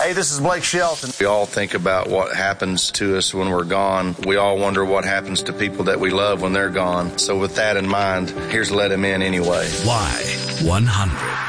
Hey, this is Blake Shelton. We all think about what happens to us when we're gone. We all wonder what happens to people that we love when they're gone. So with that in mind, here's Let Him In Anyway. Y100.